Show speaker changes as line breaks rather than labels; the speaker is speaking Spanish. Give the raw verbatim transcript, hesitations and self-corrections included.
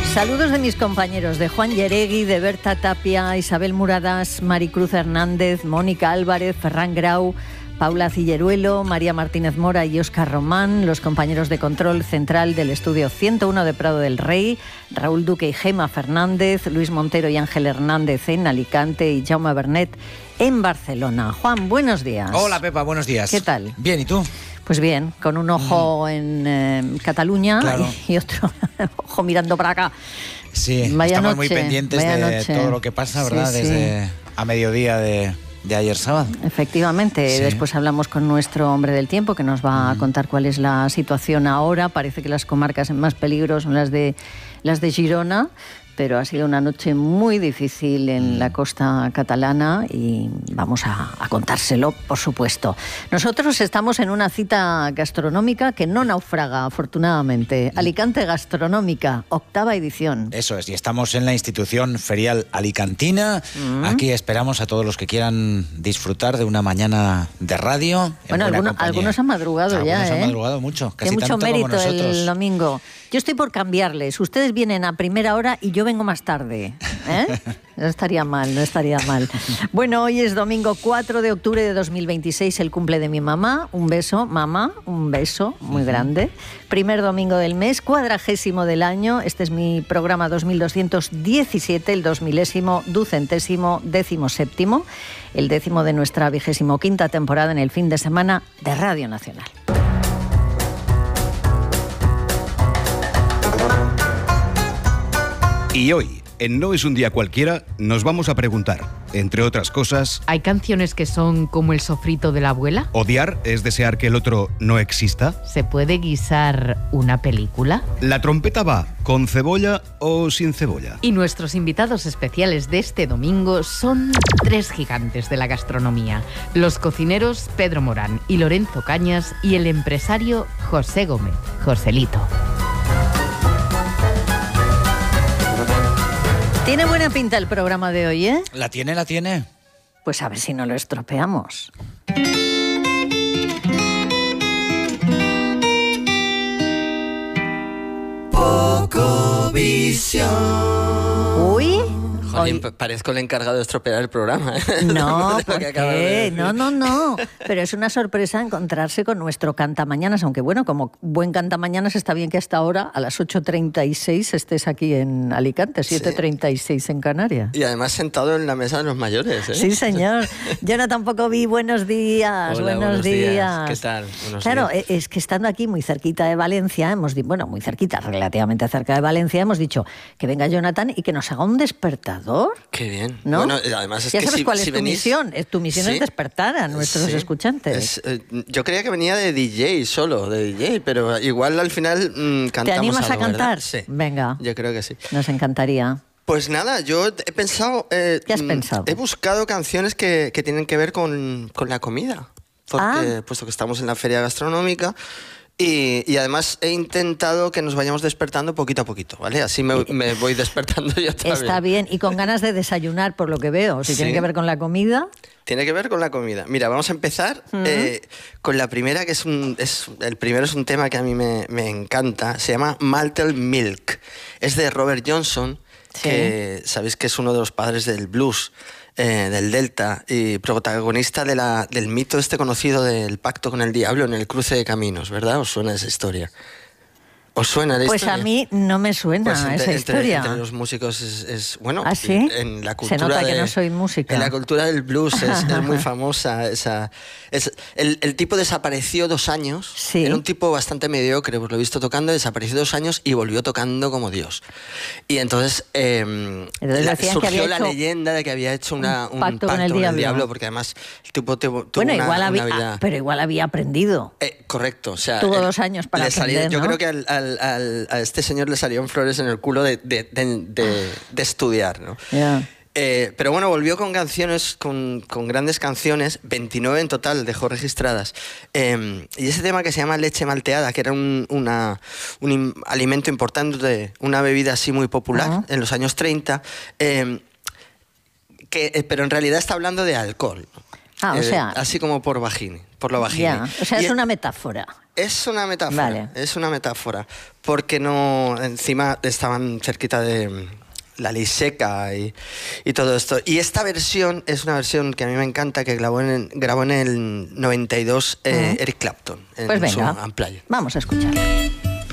Saludos de mis compañeros, de Juan Yeregui, de Berta Tapia, Isabel Muradas, Maricruz Hernández, Mónica Álvarez, Ferran Grau, Paula Cilleruelo, María Martínez Mora y Óscar Román, los compañeros de control central del estudio ciento uno de Prado del Rey, Raúl Duque y Gema Fernández, Luis Montero y Ángel Hernández en Alicante y Jaume Bernet en Barcelona. Juan, buenos días.
Hola, Pepa, buenos días.
¿Qué tal?
Bien, ¿y tú?
Pues bien, con un ojo mm. en eh, Cataluña, claro, y, y otro ojo mirando para acá.
Sí,
vaya
estamos
noche,
muy pendientes de noche. todo lo que pasa, ¿verdad? Sí, Desde sí. a mediodía de... de ayer sábado.
Efectivamente, sí. Después hablamos con nuestro hombre del tiempo que nos va mm. a contar cuál es la situación ahora. Parece que las comarcas en más peligro son las de las de Girona, pero ha sido una noche muy difícil en mm. la costa catalana y vamos a, a contárselo, por supuesto. Nosotros estamos en una cita gastronómica que no naufraga, afortunadamente. Alicante Gastronómica, octava edición.
Eso es, y estamos en la institución ferial alicantina. Mm. Aquí esperamos a todos los que quieran disfrutar de una mañana de radio.
Bueno, algunos, algunos han madrugado
algunos
ya,
Algunos
¿eh?
han madrugado mucho, casi
Hay mucho
tanto
mérito
como nosotros.
El domingo. Yo estoy por cambiarles. Ustedes vienen a primera hora y yo vengo más tarde, ¿eh? No estaría mal, no estaría mal. Bueno, hoy es domingo cuatro de octubre de dos mil veintiséis, el cumple de mi mamá. Un beso, mamá, un beso muy grande. Primer domingo del mes, cuadragésimo del año. Este es mi programa dos mil doscientos diecisiete, el dos milésimo, ducentésimo, décimo séptimo, el décimo de nuestra vigésimo quinta temporada en el fin de semana de Radio Nacional.
Y hoy, en No es un día cualquiera, nos vamos a preguntar, entre otras cosas...
¿Hay canciones que son como el sofrito de la abuela?
¿Odiar es desear que el otro no exista?
¿Se puede guisar una película?
¿La trompeta va con cebolla o sin cebolla?
Y nuestros invitados especiales de este domingo son tres gigantes de la gastronomía. Los cocineros Pedro Morán y Lorenzo Cañas y el empresario José Gómez, Joselito.
Tiene buena pinta el programa de hoy, ¿eh?
La tiene, la tiene.
Pues a ver si no lo estropeamos.
Poco visión.
Uy.
Jolín, hoy... parezco el encargado de estropear el programa, ¿eh?
No, ¿por qué? No, no, no. Pero es una sorpresa encontrarse con nuestro cantamañanas, aunque bueno, como buen cantamañanas está bien que hasta ahora, a las ocho treinta y seis, estés aquí en Alicante, siete treinta y seis en Canarias.
Y además sentado en la mesa de los mayores, ¿eh?
Sí, señor. Yo no tampoco vi buenos días,
Hola,
buenos, buenos días. días.
¿Qué tal? Buenos
claro,
días.
Es que estando aquí muy cerquita de Valencia, hemos dicho, bueno, muy cerquita, relativamente cerca de Valencia, hemos dicho que venga Jonathan y que nos haga un despertador.
Qué bien.
¿No?
Bueno, además es
ya
que
sabes
si,
cuál es
si
tu
venís...
misión. Tu misión ¿Sí? es despertar a nuestros
sí.
escuchantes.
Es, eh, yo creía que venía de D J solo, de D J, pero igual al final mmm, cantamos
¿Te animas
algo,
a cantar?
¿verdad? Sí.
Venga.
Yo creo que sí.
Nos encantaría.
Pues nada, yo he pensado... Eh,
¿Qué has pensado?
He buscado canciones que, que tienen que ver con, con la comida. Porque,
ah.
puesto que estamos en la feria gastronómica... Y, y además he intentado que nos vayamos despertando poquito a poquito, ¿vale? Así me, me voy despertando yo también.
Está bien, y con ganas de desayunar, por lo que veo. Si sí. tiene que ver con la comida...
Tiene que ver con la comida. Mira, vamos a empezar uh-huh. eh, con la primera, que es un... Es, el primero es un tema que a mí me, me encanta. Se llama Malted Milk. Es de Robert Johnson, sí. que sabéis que es uno de los padres del blues. Eh, del Delta y protagonista de la, del mito este conocido del pacto con el diablo en el cruce de caminos, ¿verdad? ¿Os suena esa historia? ¿Os suena la
pues
historia?
Pues a mí no me suena
pues entre,
esa
entre,
historia.
Entre los músicos es, es bueno.
¿Ah, sí?
En la cultura
se nota
de,
que no soy música.
En la cultura del blues es, es muy famosa esa. Es, el, el tipo desapareció dos años.
Sí.
Era un tipo bastante mediocre, pues lo he visto tocando, desapareció dos años y volvió tocando como Dios. Y entonces, eh,
entonces
la, surgió la
hecho
leyenda de que había hecho una,
un pacto,
un pacto
con, el,
con
diablo.
el diablo, porque además el tipo tuvo, tuvo
bueno,
una,
igual había,
una vida...
ah, pero igual había aprendido.
Eh, correcto, o sea...
Tuvo
eh,
dos años para aprender,
salía,
¿no?
Yo creo que al, al, al, a este señor le salieron flores en el culo de, de, de, de, de estudiar, ¿no?
Yeah.
Eh, pero bueno, volvió con canciones, con, con grandes canciones, veintinueve en total dejó registradas. Eh, y ese tema que se llama leche malteada, que era un, una, un alimento importante, una bebida así muy popular uh-huh. en los años treinta, eh, que, eh, pero en realidad está hablando de alcohol.
Ah, o
eh,
sea...
así como por vagina. por lo vagini.
Ya, o sea,
Y
es una metáfora.
Es una metáfora,
Vale.
es una metáfora, porque no, encima estaban cerquita de la ley seca y, y todo esto. Y esta versión es una versión que a mí me encanta, que grabó en, grabó en el noventa y dos eh,
Uh-huh.
Eric Clapton, en
Pues
su
venga,
Unplugged.
vamos a escucharla.